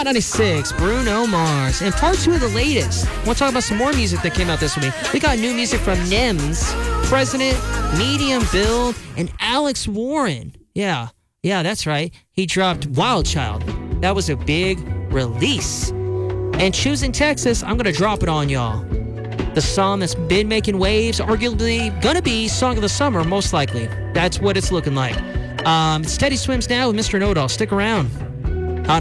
Hot 96, Bruno Mars. And part 2 of the latest. Want to talk about some more music that came out this week. We got new music from Nems, President, Medium Build, and Alex Warren. Yeah, that's right. He dropped Wild Child. That was a big release. And Choosing Texas, I'm going to drop it on y'all. The song that's been making waves, arguably going to be Song of the Summer, most likely. That's what it's looking like. It's Teddy Swims now with Mr. Know-It-All. Stick around.